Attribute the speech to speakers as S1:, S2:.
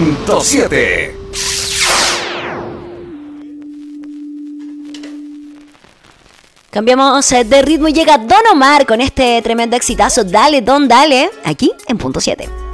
S1: Punto 7.
S2: Cambiamos de ritmo y llega Don Omar con este tremendo exitazo. Dale, Don, dale, aquí en Punto 7.